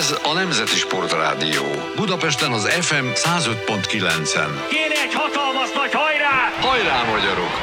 Ez a Nemzeti Sportrádió. Budapesten az FM 105.9-en. Kéne egy hatalmas nagy hajrá! Hajrá, magyarok!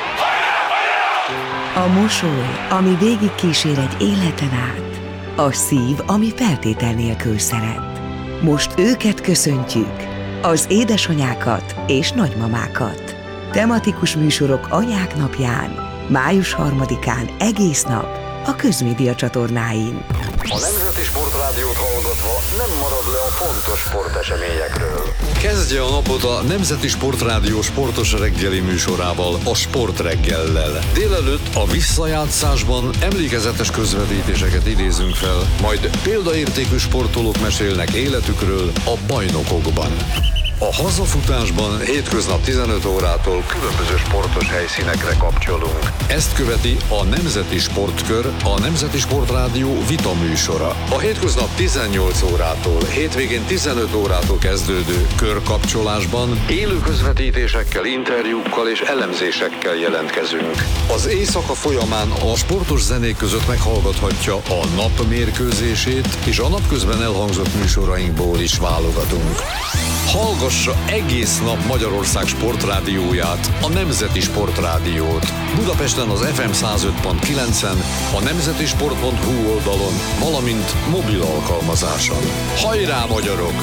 A mosoly, ami végig kísér egy életen át. A szív, ami feltétel nélkül szeret. Most őket köszöntjük, az édesanyákat és nagymamákat. Tematikus műsorok anyák napján, május 3-án egész nap a Közmédia csatornáin. A Nemzeti Sportrádiót hallgatva nem marad le a fontos sporteseményekről. Kezdje a napot a Nemzeti Sportrádió sportos reggeli műsorával, a Sportreggellel. Délelőtt a visszajátszásban emlékezetes közvetítéseket idézünk fel, majd példaértékű sportolók mesélnek életükről a bajnokokban. A hazafutásban hétköznap 15 órától különböző sportos helyszínekre kapcsolunk. Ezt követi a Nemzeti Sportkör, a Nemzeti Sportrádió vita műsora. A hétköznap 18 órától, hétvégén 15 órától kezdődő körkapcsolásban élő közvetítésekkel, interjúkkal és elemzésekkel jelentkezünk. Az éjszaka folyamán a sportos zenék között meghallgathatja a nap mérkőzését, és a napközben elhangzott műsorainkból is válogatunk. Hallgassa egész nap Magyarország sportrádióját, a Nemzeti Sportrádiót. Budapesten az FM 105.9-en, a nemzetisport.hu oldalon, valamint mobil alkalmazáson. Hajrá, magyarok!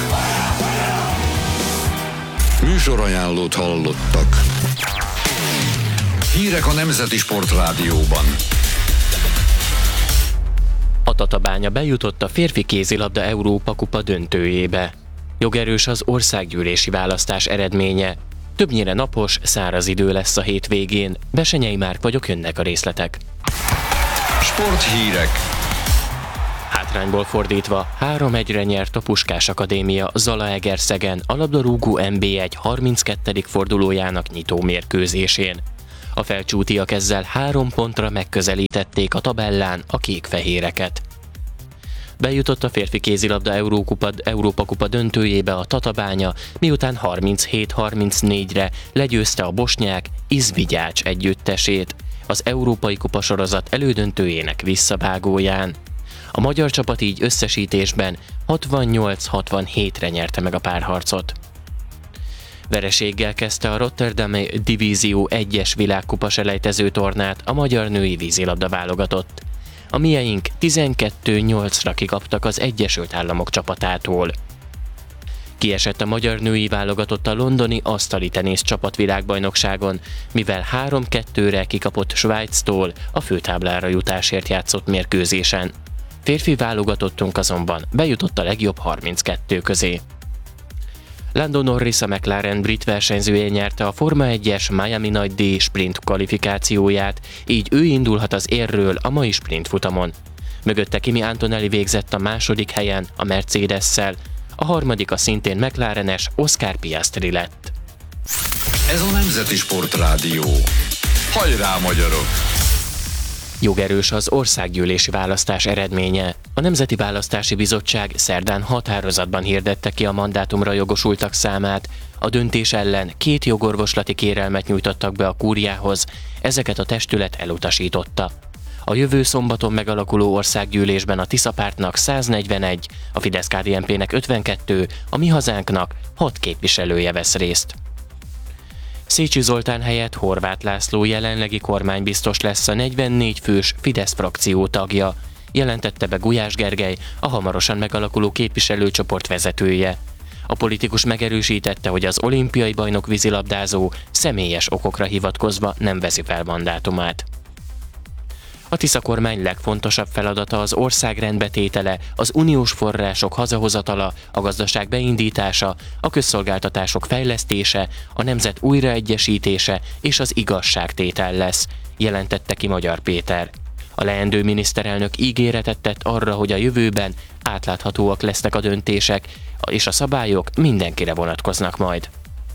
Műsorajánlót hallottak. Hírek a Nemzeti Sportrádióban. A Tatabánya bejutott a férfi kézilabda Európa-kupa döntőjébe. Jogerős az országgyűlési választás eredménye. Többnyire napos, száraz idő lesz a hétvégén. Besenyei Márk vagyok, jönnek a részletek. Sporthírek. Hátrányból fordítva 3-1-re nyert a Puskás Akadémia Zalaegerszegen a labdarúgó NB1 32. fordulójának nyitó mérkőzésén. A felcsútiak ezzel 3 pontra megközelítették a tabellán a kék-fehéreket. Bejutott a férfi kézilabda Európa-kupa döntőjébe a Tatabánya, miután 37-34-re legyőzte a bosnyák Izvigyács együttesét az Európai Kupa sorozat elődöntőjének visszavágóján. A magyar csapat így összesítésben 68-67-re nyerte meg a párharcot. Vereséggel kezdte a Rotterdami Divízió 1-es világkupa selejtező tornát a magyar női vízilabda válogatott. A mieink 12-8-ra kikaptak az Egyesült Államok csapatától. Kiesett a magyar női válogatott a londoni asztali tenisz csapatvilágbajnokságon, mivel 3-2-re kikapott Svájctól a főtáblára jutásért játszott mérkőzésen. Férfi válogatottunk azonban bejutott a legjobb 32 közé. Lando Norris, a McLaren brit versenyzője nyerte a Forma 1-es Miami Nagy-díj sprint kvalifikációját, így ő indulhat az érről a mai sprint futamon. Mögötte Kimi Antonelli végzett a második helyen a Mercedes-szel, a harmadik a szintén McLarenes Oscar Piastri lett. Ez a Nemzeti Sportrádió. Hajrá, magyarok! Jogerős az országgyűlési választás eredménye. A Nemzeti Választási Bizottság szerdán határozatban hirdette ki a mandátumra jogosultak számát. A döntés ellen 2 jogorvoslati kérelmet nyújtottak be a kúriához, ezeket a testület elutasította. A jövő szombaton megalakuló országgyűlésben a Tisza Pártnak 141, a Fidesz-KDNP-nek 52, a Mi Hazánknak 6 képviselője vesz részt. Szécsi Zoltán helyett Horváth László jelenlegi kormánybiztos lesz, a 44 fős Fidesz frakció tagja, jelentette be Gulyás Gergely, a hamarosan megalakuló képviselőcsoport vezetője. A politikus megerősítette, hogy az olimpiai bajnok vízilabdázó személyes okokra hivatkozva nem veszi fel mandátumát. A Tisza kormány legfontosabb feladata az ország rendbetétele, az uniós források hazahozatala, a gazdaság beindítása, a közszolgáltatások fejlesztése, a nemzet újraegyesítése és az igazságtétel lesz, jelentette ki Magyar Péter. A leendő miniszterelnök ígéretet tett arra, hogy a jövőben átláthatóak lesznek a döntések, és a szabályok mindenkire vonatkoznak majd.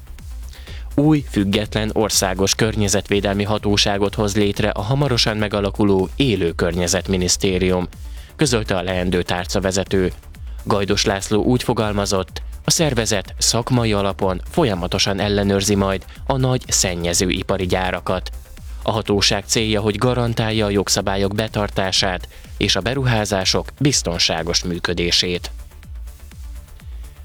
Új, független országos környezetvédelmi hatóságot hoz létre a hamarosan megalakuló Élő Környezetminisztérium, közölte a leendő tárcavezető. Gajdos László úgy fogalmazott, a szervezet szakmai alapon folyamatosan ellenőrzi majd a nagy szennyezőipari gyárakat. A hatóság célja, hogy garantálja a jogszabályok betartását és a beruházások biztonságos működését.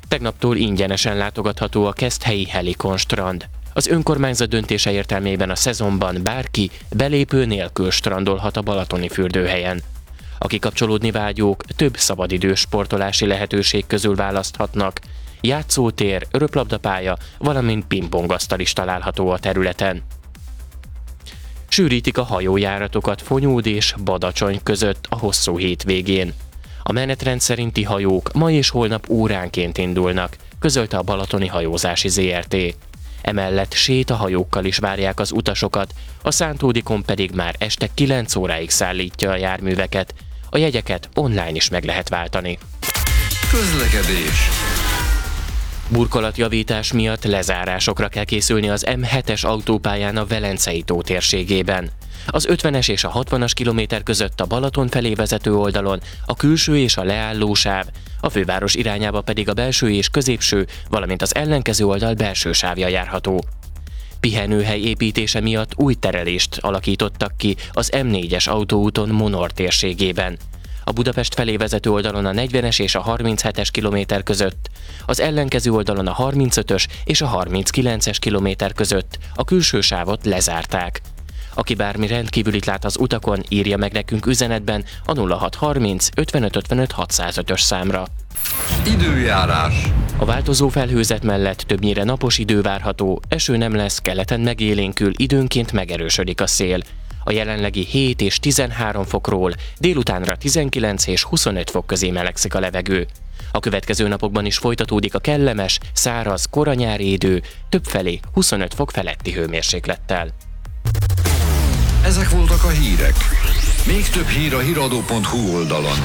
Tegnaptól ingyenesen látogatható a Keszthelyi Helikon strand. Az önkormányzat döntése értelmében a szezonban bárki belépő nélkül strandolhat a balatoni fürdőhelyen. A kikapcsolódni vágyók több szabadidős sportolási lehetőség közül választhatnak. Játszótér, röplabdapálya, valamint pingpongasztal is található a területen. Sűrítik a hajójáratokat Fonyód és Badacsony között a hosszú hétvégén. A menetrend szerinti hajók ma és holnap óránként indulnak, közölte a Balatoni Hajózási Zrt. Emellett sétahajókkal is várják az utasokat, a Szántódikon pedig már este 9 óráig szállítja a járműveket. A jegyeket online is meg lehet váltani. Közlekedés. Burkolatjavítás miatt lezárásokra kell készülni az M7-es autópályán a Velencei tó térségében. Az 50-es és a 60-as kilométer között a Balaton felé vezető oldalon a külső és a leálló sáv, a főváros irányába pedig a belső és középső, valamint az ellenkező oldal belső sávja járható. Pihenőhely építése miatt új terelést alakítottak ki az M4-es autóúton Monor térségében. A Budapest felé vezető oldalon a 40-es és a 37-es kilométer között, az ellenkező oldalon a 35-ös és a 39-es kilométer között a külső sávot lezárták. Aki bármi rendkívülit lát az utakon, írja meg nekünk üzenetben a 0630 55 55 605-ös számra. Időjárás. A változó felhőzet mellett többnyire napos idő várható, eső nem lesz, keleten megélénkül, időnként megerősödik a szél. A jelenlegi 7 és 13 fokról délutánra 19 és 25 fok közé melegszik a levegő. A következő napokban is folytatódik a kellemes, száraz, koranyári idő, többfelé 25 fok feletti hőmérséklettel. Ezek voltak a hírek. Még több hír a hiradó.hu oldalon.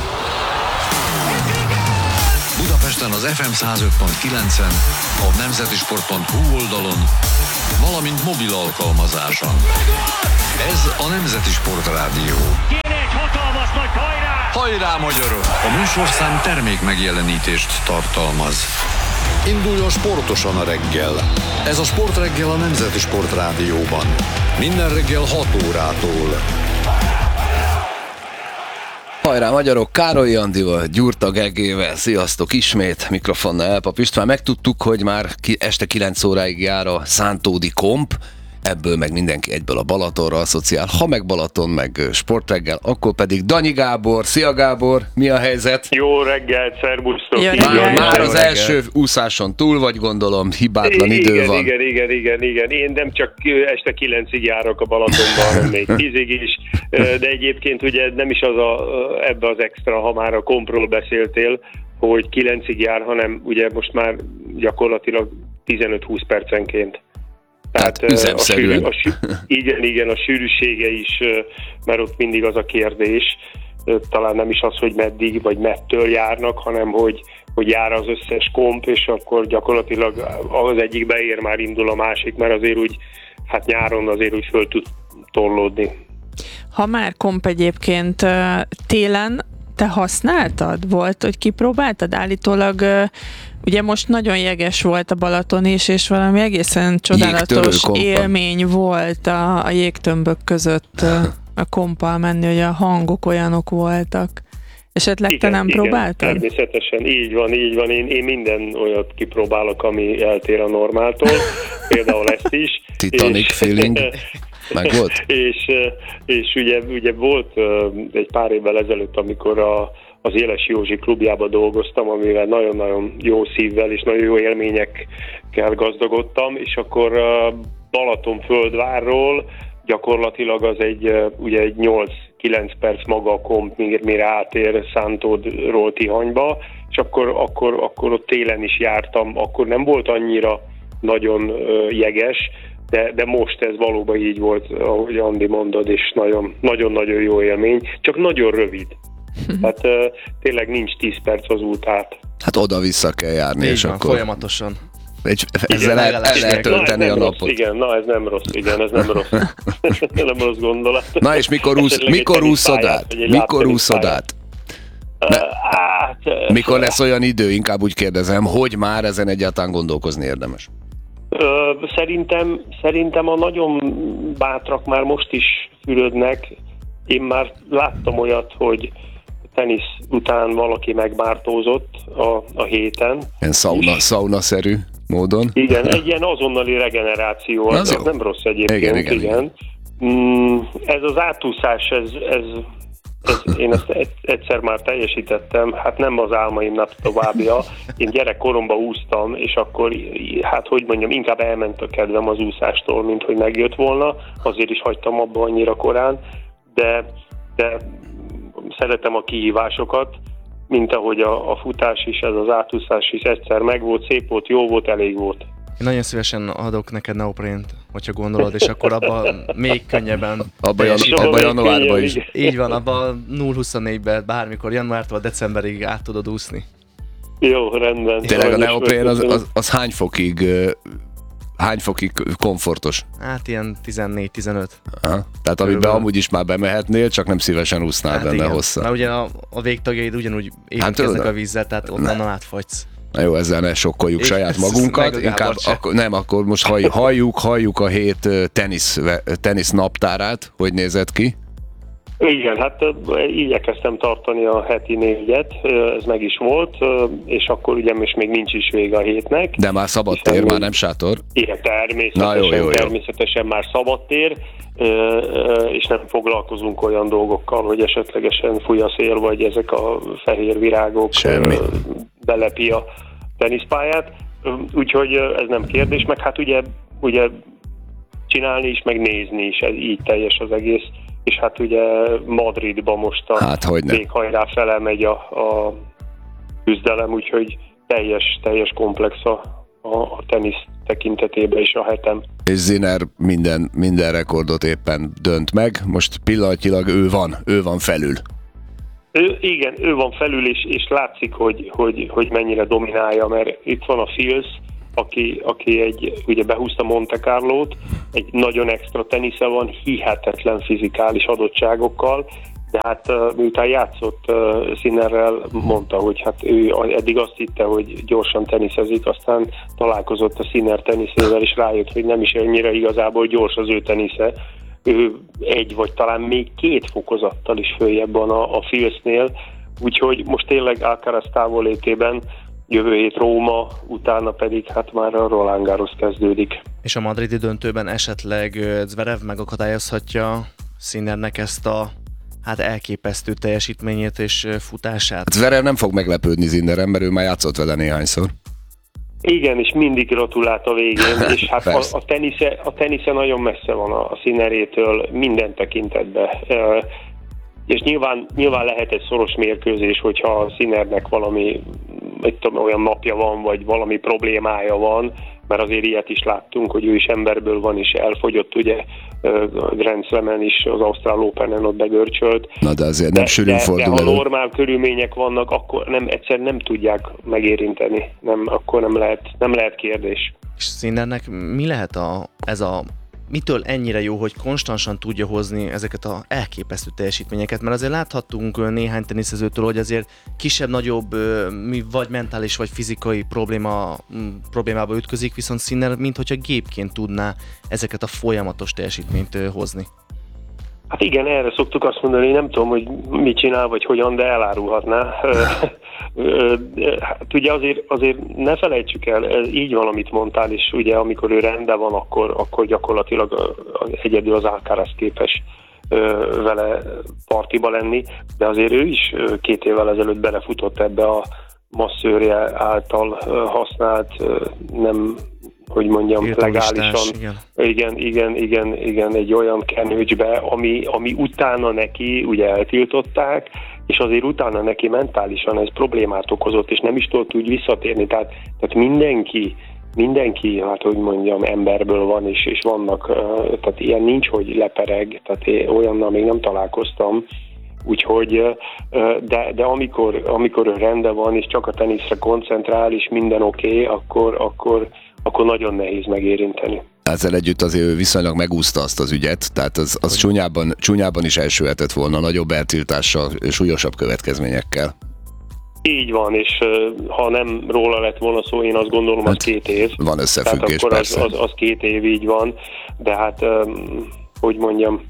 Budapesten az FM 105.9-en, a nemzetisport.hu oldalon, valamint mobil alkalmazáson. Ez a Nemzeti Sport Rádió. Kéne egy hatalmas nagy hajrá! Hajrá, magyarok! A műsorszám termék megjelenítést tartalmaz. Induljon sportosan a reggel. Ez a Sportreggel a Nemzeti Sport Rádióban. Minden reggel 6 órától. Hajrá magyarok, Károly Andival, Gyurta Gegével, sziasztok ismét, mikrofonnal Elpap István. Megtudtuk, hogy már este 9 óráig jár a Szántódi komp, ebből meg mindenki egyből a Balatonra asszociál, ha meg Balaton, meg Sportreggel, akkor pedig Danyi Gábor. Szia Gábor, mi a helyzet? Jó reggelt, szervusztok! Már az első úszáson túl vagy, gondolom, hibátlan idő van. Igen. Én nem csak este 9-ig járok a Balatonban, hanem még 10-ig is, de egyébként ugye nem is az ebbe az extra, ha már a kompról beszéltél, hogy 9-ig jár, hanem ugye most már gyakorlatilag 15-20 percenként. Tehát üzemszerűen. Igen, a sűrűsége is, mert ott mindig az a kérdés, talán nem is az, hogy meddig, vagy mettől járnak, hanem hogy jár az összes komp, és akkor gyakorlatilag az egyik beér, már indul a másik, mert azért úgy, hát nyáron azért úgy föl tud torlódni. Ha már komp egyébként télen te használtad? Volt, hogy kipróbáltad? Állítólag ugye most nagyon jeges volt a Balaton is, és valami egészen csodálatos élmény volt a jégtömbök között a kompal menni, hogy a hangok olyanok voltak. Esetleg te nem próbáltad? Természetesen, így van. Én minden olyat kipróbálok, ami eltér a normáltól, például ezt is. Titanic feeling. Meg volt? És ugye volt egy pár évvel ezelőtt, amikor az Éles Józsi klubjába dolgoztam, amivel nagyon-nagyon jó szívvel és nagyon jó élményekkel gazdagodtam, és akkor Balatonföldvárról gyakorlatilag az ugye egy 8-9 perc maga a komp, mire átér Szántódról Tihanyba, és akkor ott télen is jártam, akkor nem volt annyira nagyon jeges, de most ez valóban így volt, ahogy Andi mondod, és nagyon-nagyon jó élmény, csak nagyon rövid. Tehát tényleg nincs 10 perc az út át. Hát oda-vissza kell járni, így és van, akkor... folyamatosan. Ezzel el lehet tölteni a napot. Ez nem rossz, ez nem rossz. Nem rossz gondolat. Na és mikor úszod át? Mikor lesz olyan idő, inkább úgy kérdezem, hogy már ezen egyáltalán gondolkozni érdemes? Szerintem a nagyon bátrak már most is fürödnek. Én már láttam olyat, hogy tenisz után valaki megmártózott a héten. Ilyen sauna-szerű módon. Igen, egy ilyen azonnali regeneráció, az nem rossz egyébként. Igen. Ez az átúszás, én ezt egyszer már teljesítettem, hát nem az álmaimnak továbbja. Én gyerekkoromban úsztam, és akkor, hát hogy mondjam, inkább elment a kedvem az úszástól, mint hogy megjött volna, azért is hagytam abba annyira korán, de szeretem a kihívásokat, mint ahogy a futás is, ez az átúszás is egyszer megvolt, szép volt, jó volt, elég volt. Én nagyon szívesen adok neked neoprént, hogyha gondolod, és akkor abban még könnyebben. Abban januárban is. Így van, abban 0-24-ben bármikor januártól decemberig át tudod úszni. Jó, rendben. Tényleg a neoprén az hány fokig komfortos? Hát ilyen 14-15. Tehát amiben amúgy is már bemehetnél, csak nem szívesen úsznál benne hosszá. Mert ugye a végtagjaid ugyanúgy érintkeznek a vízzel, tehát onnan átfagysz. Na jó, ezzel ne sokkoljuk saját magunkat, inkább akkor most halljuk a hét tenisz naptárát, hogy nézett ki? Igen, hát igyekeztem tartani a heti 4-et, ez meg is volt, és akkor ugye most még nincs is vége a hétnek. De már szabadtér, már nem sátor? Igen, természetesen már szabadtér, és nem foglalkozunk olyan dolgokkal, hogy esetlegesen fúj a szél, vagy ezek a fehér virágok belepi a teniszpályát, úgyhogy ez nem kérdés, meg hát ugye csinálni is, meg nézni is, ez így teljes az egész, és hát ugye Madridba most a véghajrá fele megy a küzdelem, úgyhogy teljes komplex a tenisz tekintetében is a hetem. És Sinner minden rekordot éppen dönt meg, most pillanatnyilag ő van felül. Ő van felül, és látszik, hogy mennyire dominálja, mert itt van a Fils, aki ugye behúzta Monte Carlót, egy nagyon extra tenisze van, hihetetlen fizikális adottságokkal, de hát miután játszott Sinnerrel, mondta, hogy hát ő eddig azt hitte, hogy gyorsan teniszezik, aztán találkozott a Sinner teniszével, és rájött, hogy nem is annyira igazából gyors az ő tenisze. Ő egy vagy talán még 2 fokozattal is följebb van a Filsnél, úgyhogy most tényleg Alcaraz távollétében jövő hét Róma, utána pedig hát már a Roland Garros kezdődik. És a madridi döntőben esetleg Zverev megakadályozhatja Sinnernek ezt a elképesztő teljesítményét és futását? Zverev nem fog meglepődni Sinneren, mert ő már játszott vele néhányszor. Igen, és mindig gratulált a végén, és hát a tenisze nagyon messze van a Sinnerétől minden tekintetben. És nyilván lehet egy szoros mérkőzés, hogyha a Sinnernek valami olyan napja van, vagy valami problémája van, mert azért ilyet is láttunk, hogy ő is emberből van, és elfogyott, ugye Grand Slamen is, az Ausztrál Openen ott begörcsölt. Na de azért nem sűrűn fordul elő. De ha normál körülmények vannak, akkor egyszerűen nem tudják megérinteni. Akkor nem lehet kérdés. És Sinnernek mi lehet mitől ennyire jó, hogy konstansan tudja hozni ezeket az elképesztő teljesítményeket? Mert azért láthattunk néhány teniszezőtől, hogy azért kisebb-nagyobb, vagy mentális, vagy fizikai problémába ütközik, viszont Sinner, minthogyha gépként tudná ezeket a folyamatos teljesítményt hozni. Hát igen, erre szoktuk azt mondani, hogy nem tudom, hogy mit csinál, vagy hogyan, de elárulhatná. Hát ugye azért ne felejtsük el, így van, amit mondtál, és ugye amikor ő rendben van, akkor gyakorlatilag egyedül az Alcaraz képes vele partiba lenni, de azért ő is 2 évvel ezelőtt belefutott ebbe a masszőrje által használt, nem, hogy mondjam, legálisan. Igen, egy olyan kenőcsbe, ami utána neki ugye eltiltották, és azért utána neki mentálisan ez problémát okozott, és nem is tudott úgy visszatérni. Tehát mindenki, hát hogy mondjam, emberből van, és vannak, tehát ilyen nincs, hogy lepereg, tehát olyannal még nem találkoztam. Úgyhogy, de amikor ő rendben van, és csak a teniszre koncentrál, és minden oké, akkor nagyon nehéz megérinteni. Ezzel együtt azért ő viszonylag megúszta azt az ügyet, tehát az csúnyában is elsülhetett volna, nagyobb eltiltással, súlyosabb következményekkel. Így van, és ha nem róla lett volna szó, én azt gondolom, az 2 év. Van összefüggés, tehát akkor persze. Az 2 év, így van, de hát, hogy mondjam,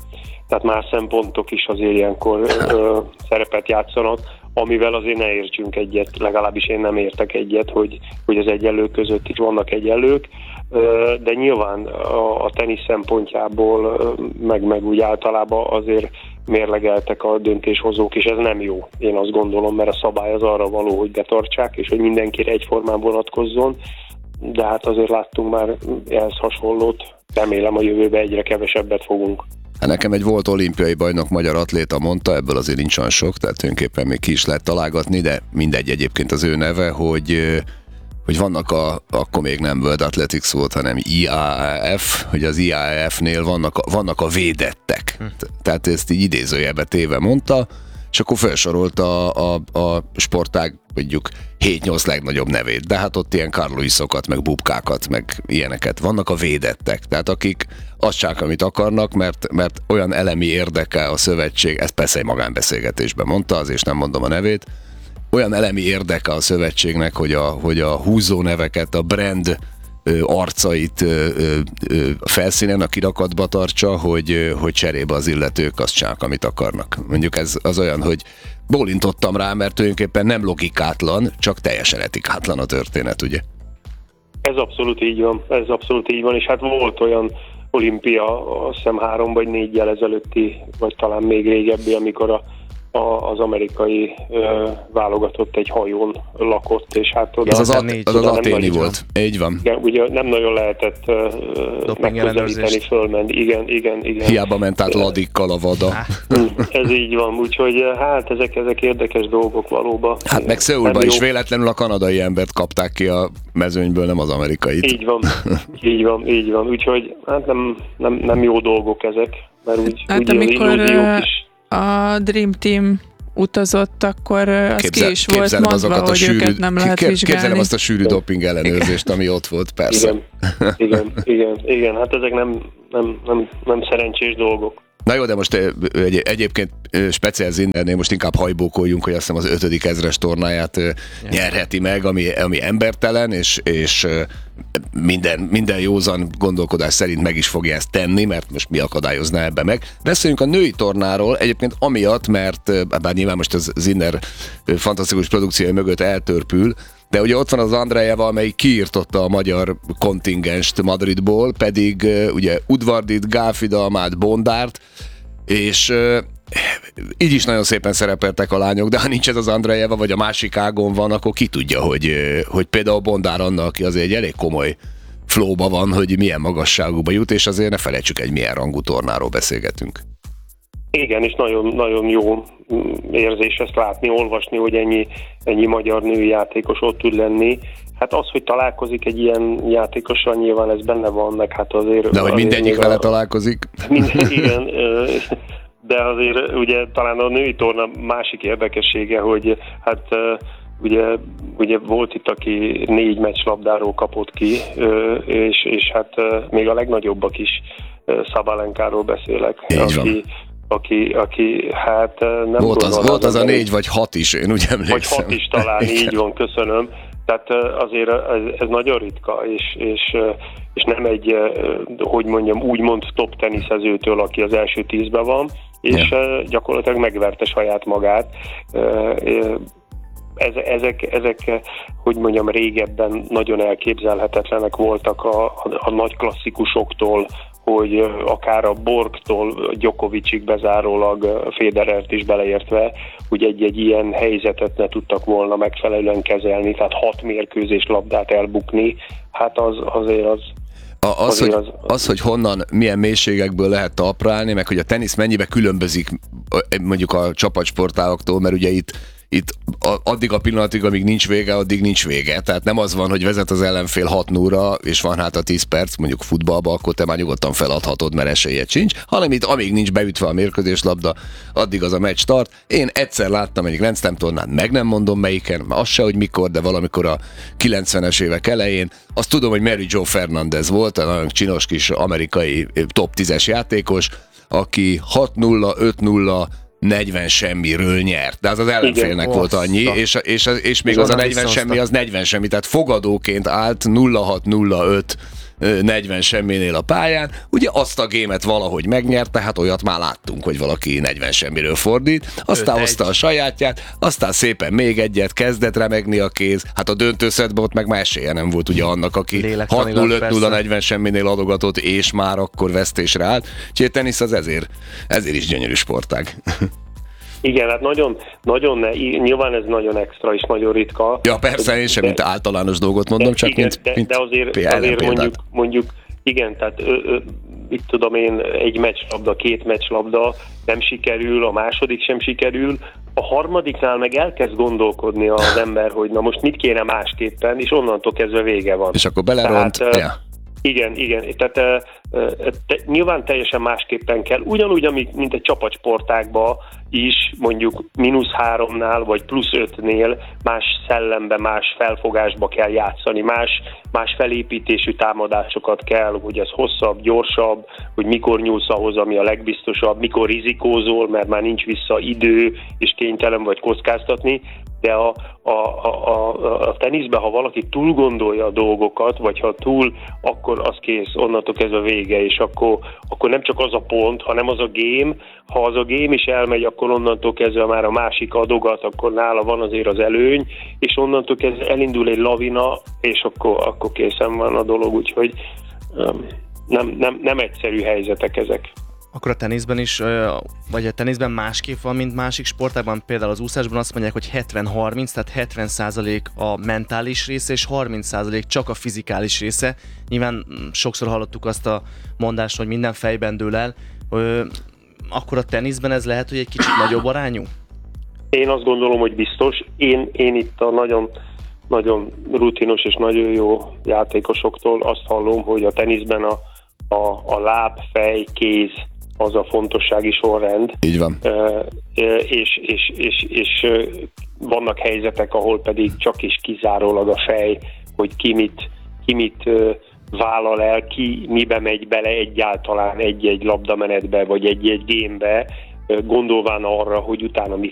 tehát más szempontok is azért ilyenkor szerepet játszanak, amivel azért ne értsünk egyet, legalábbis én nem értek egyet, hogy az egyenlők között is vannak egyenlők, de nyilván a tenisz szempontjából, meg úgy általában azért mérlegeltek a döntéshozók, és ez nem jó, én azt gondolom, mert a szabály az arra való, hogy betartsák, és hogy mindenkire egyformán vonatkozzon, de hát azért láttunk már ehhez hasonlót, remélem a jövőben egyre kevesebbet fogunk. Hát nekem egy volt olimpiai bajnok magyar atléta mondta, ebből azért nincs olyan sok, tehát tulajdonképpen még ki is lehet találgatni, de mindegy, egyébként az ő neve, hogy vannak akkor még nem World Athletics volt, hanem IAAF, hogy az IAAF-nél vannak a védettek. Tehát ezt így idézőjelbe téve mondta, és akkor felsorolta a sportág mondjuk 7-8 legnagyobb nevét, de hát ott ilyen Carl Lewiszokat, meg bubkákat, meg ilyeneket. Vannak a védettek, tehát akik azt csak, amit akarnak, mert olyan elemi érdeke a szövetség, ezt persze egy magánbeszélgetésben mondta, azért is nem mondom a nevét, olyan elemi érdeke a szövetségnek, hogy a húzó neveket, a brand arcait a felszínen, a kirakatba tartsa, hogy cserébe az illetők azt csak, amit akarnak. Mondjuk ez az olyan, hogy bólintottam rá, mert tulajdonképpen nem logikátlan, csak teljesen etikátlan a történet, ugye? Ez abszolút így van, és hát volt olyan olimpia, azt hiszem 3 vagy 4-jel ezelőtti, vagy talán még régebbi, amikor az amerikai válogatott egy hajón lakott, és hát oda... Ez az aténi volt. Így van. Igen, ugye nem nagyon lehetett megközelíteni, fölmenni. Igen. Hiába ment át ladikkal a vada. Ez így van, úgyhogy hát ezek érdekes dolgok valóban. Hát meg Szöulban is véletlenül a kanadai embert kapták ki a mezőnyből, nem az amerikait. Így van. Úgyhogy hát nem jó dolgok ezek, mert úgy amikor az illúziók is. A Dream Team utazott, akkor az ki is volt mondva, hogy őket nem lehet vizsgálni. Képzelem azt a sűrű doping ellenőrzést, ami ott volt, persze. Igen, hát ezek nem szerencsés dolgok. Na jó, de most egyébként speciál Zinnernél most inkább hajbókoljunk, hogy azt hiszem az 5. ezres tornáját nyerheti meg, ami embertelen, és minden józan gondolkodás szerint meg is fogja ezt tenni, mert most mi akadályozná ebbe meg. Beszéljünk a női tornáról, egyébként amiatt, mert bár nyilván most az Zinner fantasztikus produkciója mögött eltörpül, de ugye ott van az Andrejeva, amelyik kiirtotta a magyar kontingenst Madridból, pedig ugye Udvardit, Gálfidalmát, Bondárt, és így is nagyon szépen szerepeltek a lányok, de ha nincs ez az Andrejeva, vagy a másik ágon van, akkor ki tudja, hogy például Bondár Anna, aki azért egy elég komoly flowba van, hogy milyen magasságúba jut, és azért ne felejtsük, egy milyen rangú tornáról beszélgetünk. Igen, és nagyon, nagyon jó érzés ezt látni, olvasni, hogy ennyi magyar női játékos ott tud lenni. Hát az, hogy találkozik egy ilyen játékossal, nyilván ez benne van, meg hát azért... De hogy mindegyik vele találkozik? Igen, de azért ugye talán a női torna másik érdekessége, hogy hát ugye volt itt, aki 4 meccslabdáról kapott ki, és hát még a legnagyobbak is, Szabalenkáról beszélek, aki hát nem volt az a 4 vagy 6 is, én úgy emlékszem. Vagy 6 is talán, így van, köszönöm. Tehát azért ez nagyon ritka, és nem egy, hogy mondjam, úgymond top teniszezőtől, aki az első 10-ben van, és gyakorlatilag megverte saját magát. Ezek, hogy mondjam, régebben nagyon elképzelhetetlenek voltak a nagy klasszikusoktól, hogy akár a Borgtól Djokovicig bezárólag Federert is beleértve, hogy egy ilyen helyzetet ne tudtak volna megfelelően kezelni, tehát 6 mérkőzés labdát elbukni, hát az, hogy honnan, milyen mélységekből lehet talprálni, meg hogy a tenisz mennyibe különbözik mondjuk a csapatsportágoktól, mert ugye itt addig a pillanatig, amíg nincs vége, addig nincs vége. Tehát nem az van, hogy vezet az ellenfél 6-0-ra, és van hát a 10 perc, mondjuk futballba, akkor te már nyugodtan feladhatod, mert esélyed sincs, hanem itt amíg nincs beütve a mérkőzéslabda, addig az a meccs tart. Én egyszer láttam egy Grand Slam tornán, meg nem mondom melyiken, az se, hogy mikor, de valamikor a 90-es évek elején. Azt tudom, hogy Mary Jo Fernandez volt, egy nagyon csinos kis amerikai top 10-es játékos, aki 6-0, 5-0, 40 semmiről nyert, de az ellenfélnek volt annyi, és még az a 40 semmi, az 40 semmi, tehát fogadóként állt 0-6-0-5 40 semminél a pályán, ugye azt a gémet valahogy megnyerte, hát olyat már láttunk, hogy valaki 40 semmiről fordít, aztán hozta a sajátját, aztán szépen még egyet, kezdett remegni a kéz, hát a döntőszettben ott meg már esélye nem volt ugye annak, aki 6-0-5-0 40 semminél adogatott, és már akkor vesztésre állt. Úgyhogy a tenisz az ezért is gyönyörű sportág. Igen, hát nyilván ez nagyon extra és nagyon ritka. Ja, persze, én sem, mint általános dolgot mondom, csak igen, mint de azért mondjuk igen, tehát mit tudom én, egy meccslabda, 2 meccslabda nem sikerül, a második sem sikerül, a harmadiknál meg elkezd gondolkodni az ember, hogy na most mit kéne másképpen, és onnantól kezdve vége van. És akkor beleront. Igen, tehát nyilván teljesen másképpen kell, ugyanúgy, mint egy csapatsportákban is, mondjuk -3-nál vagy +5-nél más szellembe, más felfogásba kell játszani, más felépítésű támadásokat kell, hogy ez hosszabb, gyorsabb, hogy mikor nyúlsz ahhoz, ami a legbiztosabb, mikor rizikózol, mert már nincs vissza idő, és kénytelen vagy kockáztatni, de a teniszben, ha valaki túl gondolja a dolgokat, vagy ha túl, akkor az kész, onnantól kezdve vége, és akkor nem csak az a pont, hanem az a game. Ha az a game is elmegy, akkor onnantól kezdve már a másik adogat, akkor nála van azért az előny, és onnantól kezdve elindul egy lavina, és akkor készen van a dolog, úgyhogy nem egyszerű helyzetek ezek. Akkor a teniszben is, vagy a teniszben másképp van, mint másik sportágban, például az úszásban azt mondják, hogy 70-30, tehát 70% a mentális része, és 30% csak a fizikális része. Nyilván sokszor hallottuk azt a mondást, hogy minden fejben dől el. Akkor a teniszben ez lehet, hogy egy kicsit nagyobb arányú? Én azt gondolom, hogy biztos. Én itt a nagyon rutinos és nagyon jó játékosoktól azt hallom, hogy a teniszben a láb, fej, kéz az a fontossági sorrend. Így van. És vannak helyzetek, ahol pedig csak is kizárólag a fej, hogy ki mit vállal el, ki mibe megy bele egyáltalán egy-egy labdamenetbe, vagy egy-egy gémbe, gondolván arra, hogy utána mi